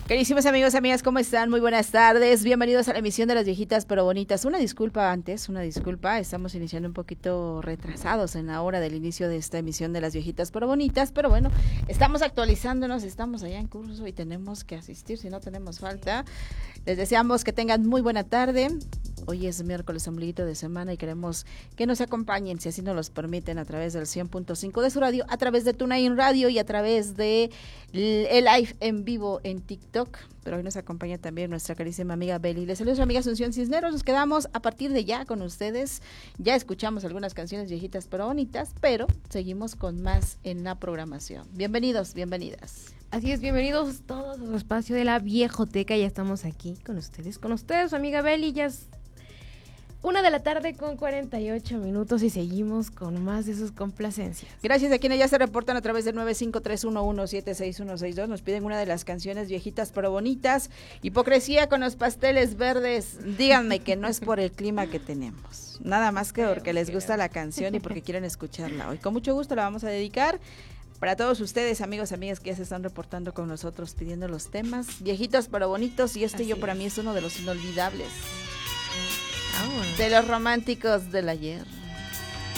Queridísimos amigos, amigas, ¿cómo están? Muy buenas tardes. Bienvenidos a la emisión de Las Viejitas Pero Bonitas. Una disculpa, estamos iniciando un poquito retrasados en la hora del inicio de esta emisión de Las Viejitas Pero Bonitas, pero bueno, estamos actualizándonos, estamos allá en curso y tenemos que asistir, si no tenemos falta. Les deseamos que tengan muy buena tarde. Hoy es miércoles, ombliguito de semana, y queremos que nos acompañen, si así nos los permiten, a través del 100.5 de su radio, a través de TuneIn Radio y a través de el live en vivo en TikTok. Pero hoy nos acompaña también nuestra carísima amiga Beli. Les saludo a su amiga Asunción Cisneros. Nos quedamos a partir de ya con ustedes. Ya escuchamos algunas canciones viejitas pero bonitas, pero seguimos con más en la programación. Bienvenidos, bienvenidas. Así es, bienvenidos todos a su espacio de la Viejoteca. Ya estamos aquí con ustedes, su amiga Beli. Ya es 1:00 p.m. con 48 minutos y seguimos con más de sus complacencias. Gracias a quienes ya se reportan a través del 95311766162. Nos piden una de las canciones viejitas pero bonitas. Hipocresía con los pasteles verdes. Díganme que no es por el clima que tenemos, nada más que porque les gusta la canción y porque quieren escucharla hoy. Con mucho gusto la vamos a dedicar para todos ustedes, amigos, amigas que ya se están reportando con nosotros pidiendo los temas viejitos pero bonitos, y para mí es uno de los inolvidables. De los románticos del ayer.